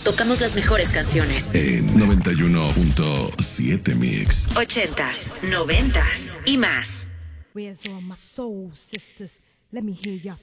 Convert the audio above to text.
tocamos las mejores canciones. En 91.7 Mix. 80s, 90s y más. Where's all my soul sisters? Let me hear your